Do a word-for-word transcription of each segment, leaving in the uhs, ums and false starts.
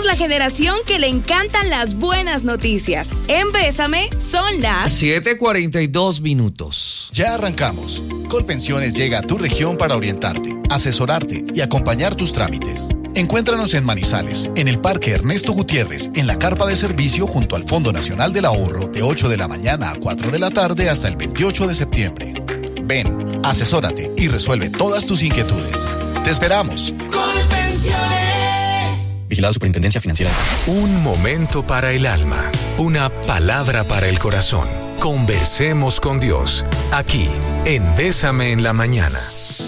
la generación que le encantan las buenas noticias. En Bésame son las siete cuarenta y dos minutos. Ya arrancamos. Colpensiones llega a tu región para orientarte, asesorarte y acompañar tus trámites. Encuéntranos en Manizales, en el Parque Ernesto Gutiérrez, en la carpa de servicio junto al Fondo Nacional del Ahorro, de ocho de la mañana a cuatro de la tarde hasta el veintiocho de septiembre. Ven, asesórate y resuelve todas tus inquietudes. ¡Te esperamos! Colpensiones. Vigilado Superintendencia Financiera. Un momento para el alma, una palabra para el corazón. Conversemos con Dios, aquí, en Bésame en la Mañana.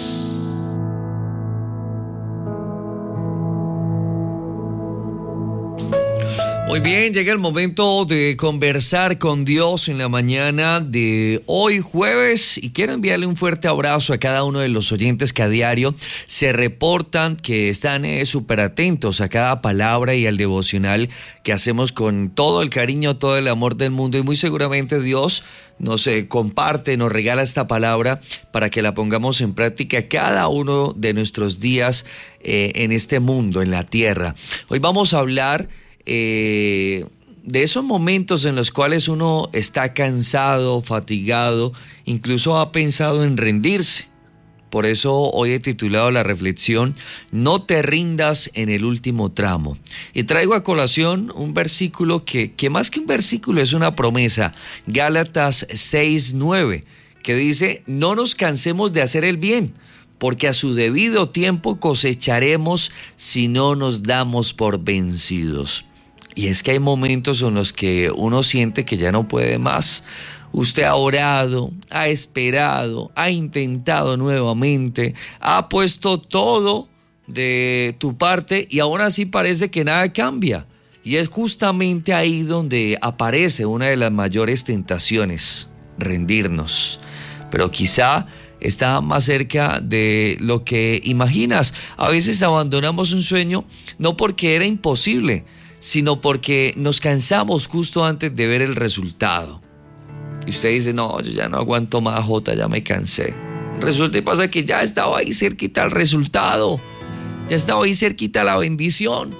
Muy bien, llega el momento de conversar con Dios en la mañana de hoy jueves y quiero enviarle un fuerte abrazo a cada uno de los oyentes que a diario se reportan, que están eh, súper atentos a cada palabra y al devocional que hacemos con todo el cariño, todo el amor del mundo, y muy seguramente Dios nos eh, comparte, nos regala esta palabra para que la pongamos en práctica cada uno de nuestros días eh, en este mundo, en la tierra. Hoy vamos a hablar Eh, de esos momentos en los cuales uno está cansado, fatigado, incluso ha pensado en rendirse. Por eso hoy he titulado la reflexión "No te rindas en el último tramo". Y traigo a colación un versículo que, que más que un versículo es una promesa, Gálatas seis nueve, que dice: no nos cansemos de hacer el bien, porque a su debido tiempo cosecharemos si no nos damos por vencidos. Y es que hay momentos en los que uno siente que ya no puede más. Usted ha orado, ha esperado, ha intentado nuevamente, ha puesto todo de tu parte y aún así parece que nada cambia. Y es justamente ahí donde aparece una de las mayores tentaciones, rendirnos. Pero quizá está más cerca de lo que imaginas. A veces abandonamos un sueño no porque era imposible, sino porque nos cansamos justo antes de ver el resultado. Y usted dice: no, yo ya no aguanto más, Jota, ya me cansé. Resulta y pasa que ya estaba ahí cerquita el resultado, ya estaba ahí cerquita la bendición.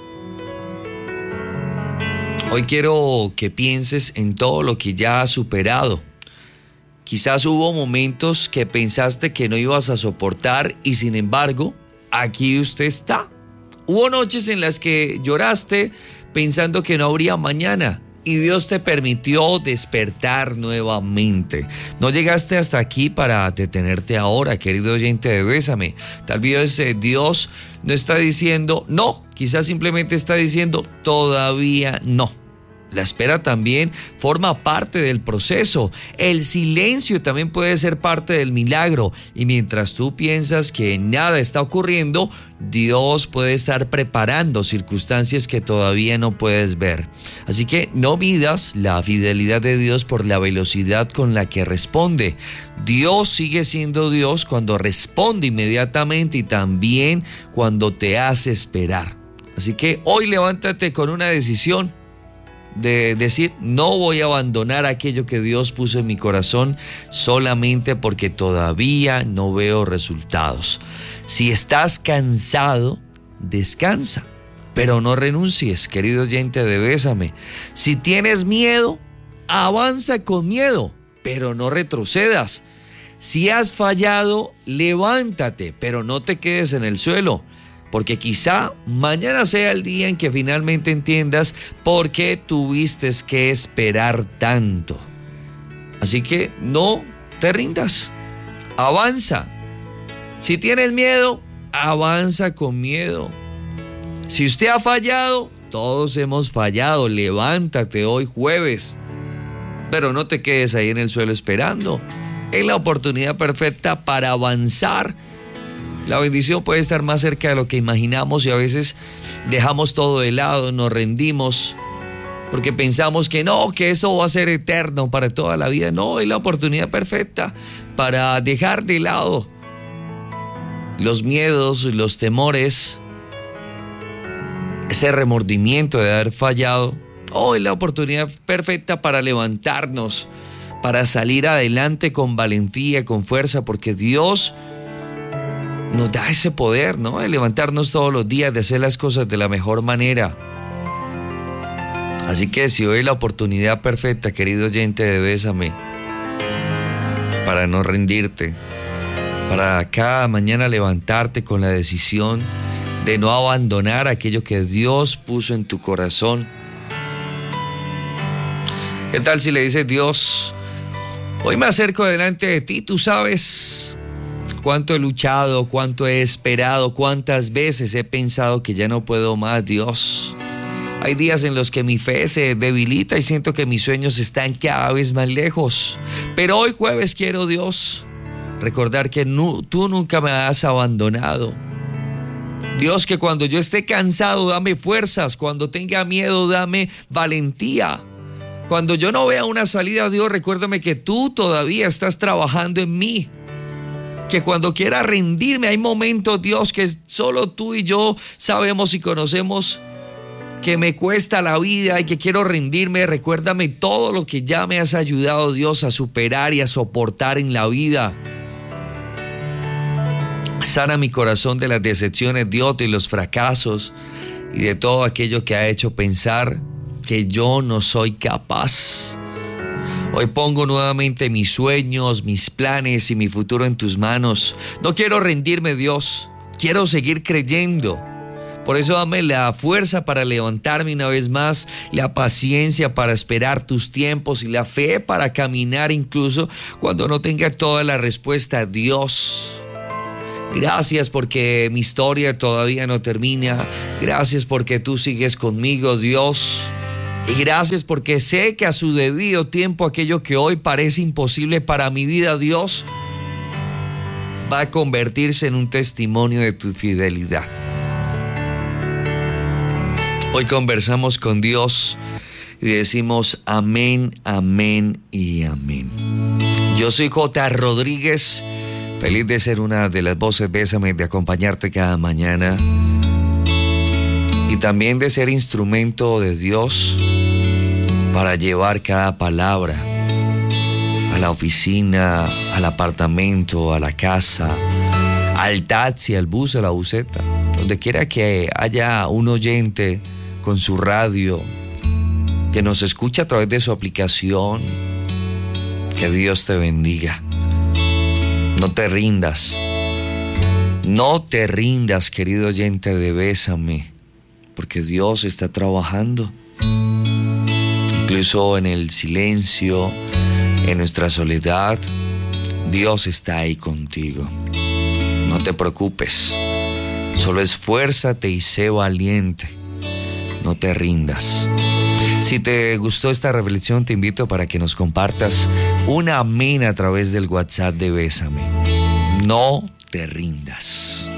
Hoy quiero que pienses en todo lo que ya has superado. Quizás hubo momentos que pensaste que no ibas a soportar y sin embargo, aquí usted está. Hubo noches en las que lloraste pensando que no habría mañana y Dios te permitió despertar nuevamente. No llegaste hasta aquí para detenerte ahora, querido oyente de Bésame. Tal vez eh, Dios no está diciendo no, quizás simplemente está diciendo todavía no. La espera también forma parte del proceso. El silencio también puede ser parte del milagro. Y mientras tú piensas que nada está ocurriendo, Dios puede estar preparando circunstancias que todavía no puedes ver. Así que no midas la fidelidad de Dios por la velocidad con la que responde. Dios sigue siendo Dios cuando responde inmediatamente y también cuando te hace esperar. Así que hoy levántate con una decisión de decir: no voy a abandonar aquello que Dios puso en mi corazón solamente porque todavía no veo resultados. Si estás cansado, descansa, pero no renuncies, querido oyente de Bésame. Si tienes miedo, avanza con miedo, pero no retrocedas. Si has fallado, levántate, pero no te quedes en el suelo. Porque quizá mañana sea el día en que finalmente entiendas por qué tuviste que esperar tanto. Así que no te rindas, avanza. Si tienes miedo, avanza con miedo. Si usted ha fallado, todos hemos fallado, levántate hoy jueves. Pero no te quedes ahí en el suelo esperando. Es la oportunidad perfecta para avanzar. La bendición puede estar más cerca de lo que imaginamos y a veces dejamos todo de lado, nos rendimos porque pensamos que no, que eso va a ser eterno para toda la vida. No, es la oportunidad perfecta para dejar de lado los miedos, los temores, ese remordimiento de haber fallado. Oh, es la oportunidad perfecta para levantarnos, para salir adelante con valentía, con fuerza, porque Dios nos da ese poder, ¿no? De levantarnos todos los días, de hacer las cosas de la mejor manera. Así que si hoy es la oportunidad perfecta, querido oyente de Bésame, para no rendirte, para cada mañana levantarte con la decisión de no abandonar aquello que Dios puso en tu corazón. ¿Qué tal si le dices: Dios, hoy me acerco delante de ti, tú sabes cuánto he luchado, cuánto he esperado, cuántas veces he pensado que ya no puedo más, Dios. Hay días en los que mi fe se debilita y siento que mis sueños están cada vez más lejos. Pero hoy jueves quiero, Dios, recordar que no, tú nunca me has abandonado. Dios, que cuando yo esté cansado, dame fuerzas. Cuando tenga miedo, dame valentía. Cuando yo no vea una salida, Dios, recuérdame que tú todavía estás trabajando en mí. Que cuando quiera rendirme, hay momentos, Dios, que solo tú y yo sabemos y conocemos que me cuesta la vida y que quiero rendirme. Recuérdame todo lo que ya me has ayudado, Dios, a superar y a soportar en la vida. Sana mi corazón de las decepciones, Dios, de los fracasos y de todo aquello que ha hecho pensar que yo no soy capaz. Hoy pongo nuevamente mis sueños, mis planes y mi futuro en tus manos. No quiero rendirme, Dios. Quiero seguir creyendo. Por eso dame la fuerza para levantarme una vez más, la paciencia para esperar tus tiempos y la fe para caminar incluso cuando no tenga toda la respuesta. Dios, gracias porque mi historia todavía no termina. Gracias porque tú sigues conmigo, Dios. Y gracias porque sé que a su debido tiempo aquello que hoy parece imposible para mi vida, Dios, va a convertirse en un testimonio de tu fidelidad. Hoy conversamos con Dios y decimos amén, amén y amén. Yo soy J. Rodríguez, feliz de ser una de las voces Bésame, de acompañarte cada mañana y también de ser instrumento de Dios para llevar cada palabra a la oficina, al apartamento, a la casa, al taxi, al bus, a la buseta, donde quiera que haya un oyente con su radio, que nos escucha a través de su aplicación. Que Dios te bendiga. No te rindas. No te rindas, querido oyente de Bésame, porque Dios está trabajando. Incluso en el silencio, en nuestra soledad, Dios está ahí contigo. No te preocupes. Solo esfuérzate y sé valiente. No te rindas. Si te gustó esta reflexión, te invito para que nos compartas un amén a través del WhatsApp de Bésame. No te rindas.